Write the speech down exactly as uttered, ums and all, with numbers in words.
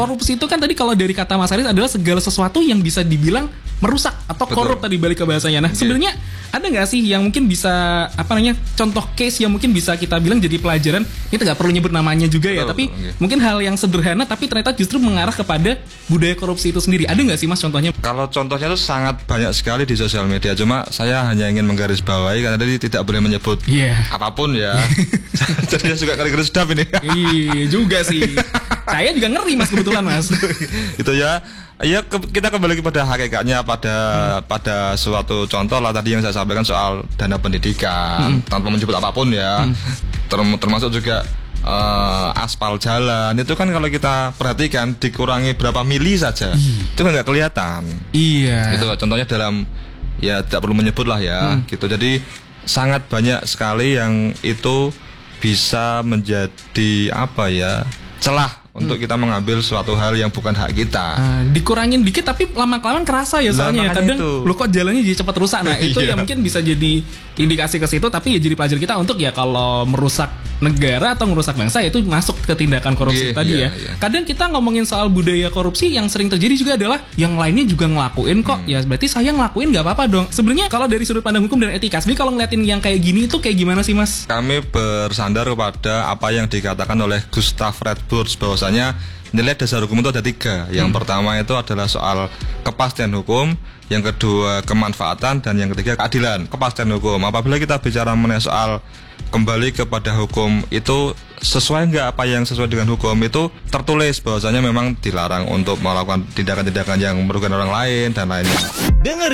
korupsi itu kan tadi kalau dari kata Mas Aris adalah segala sesuatu yang bisa dibilang merusak atau Betul. korup tadi balik ke bahasanya. Nah, Yeah. sebenarnya ada nggak sih yang mungkin bisa apa namanya contoh case yang mungkin bisa kita bilang jadi pelajaran? Kita nggak perlu nyebut namanya juga ya, Betul, tapi betul, okay. mungkin hal yang sederhana tapi ternyata justru mengarah kepada budaya korupsi itu sendiri. Ada nggak sih Mas contohnya? Kalau contohnya itu sangat banyak sekali di sosial media. Cuma saya hanya ingin menggarisbawahi karena tadi tidak boleh menyebut Iya. apapun ya. Jadi saya suka kali-kali sedap ini. Iya juga sih. Saya juga ngeri Mas kebetulan Mas. Itu ya. Ya ke, kita kembali kepada hakikatnya pada hmm. pada suatu contoh lah tadi yang saya sampaikan soal dana pendidikan hmm. tanpa menyebut apapun ya. Hmm. Term, termasuk juga uh, aspal jalan itu kan kalau kita perhatikan dikurangi berapa mili saja hmm. itu kan nggak kelihatan. Iya. Itu contohnya dalam ya tidak perlu menyebut lah ya. Hmm. Gitu. Jadi sangat banyak sekali yang itu bisa menjadi apa ya celah untuk kita mengambil suatu hal yang bukan hak kita. Uh, dikurangin dikit tapi lama-kelamaan kerasa ya soalnya. Kadang itu. Lo kok jalannya jadi cepat rusak. Nah itu ya mungkin bisa jadi indikasi ke situ. Tapi ya jadi pelajaran kita untuk ya kalau merusak negara atau merusak bangsa itu masuk ke tindakan korupsi yeah, tadi yeah, ya. yeah. Kadang kita ngomongin soal budaya korupsi yang sering terjadi juga adalah yang lainnya juga ngelakuin kok. Hmm. Ya berarti saya ngelakuin nggak apa-apa dong. Sebenarnya kalau dari sudut pandang hukum dan etika, sebenarnya kalau ngeliatin yang kayak gini itu kayak gimana sih Mas? Kami bersandar kepada apa yang dikatakan oleh Gustav Redburs bahwasanya nilai dasar hukum itu ada tiga. Yang hmm. pertama itu adalah soal kepastian hukum, yang kedua kemanfaatan, dan yang ketiga keadilan. Kepastian hukum, apabila kita bicara mengenai soal kembali kepada hukum itu sesuai nggak apa yang sesuai dengan hukum itu tertulis bahwasanya memang dilarang untuk melakukan tindakan-tindakan yang merugikan orang lain dan lainnya.